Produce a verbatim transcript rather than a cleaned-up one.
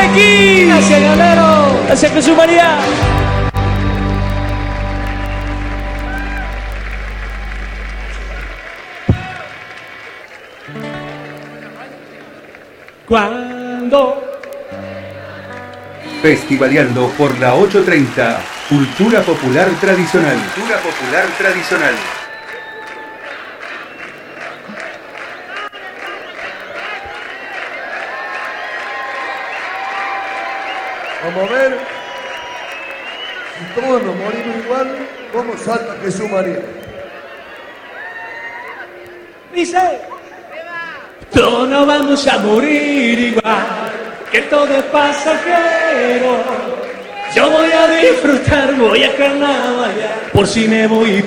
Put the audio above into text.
X. Gracias, Galero. Gracias, Jesús María. Cuando Festivaleando por la ocho treinta. Cultura popular tradicional. Cultura popular tradicional. Vamos a ver. Si todos nos morimos igual, ¿cómo salta Jesús María? dice, todos nos vamos a morir igual, que todo es pasajero. Yo voy a disfrutar, voy a carnaval, por si me voy